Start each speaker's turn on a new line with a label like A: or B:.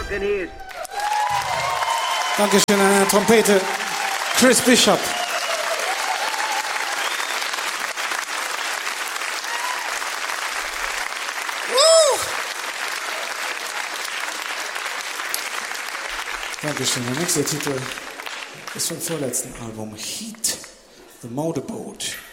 A: than he is.
B: Dankeschön an der Trompete, Chris Bishop. Dankeschön. Der nächste Titel ist vom vorletzten Album, Heat, The Motorboat.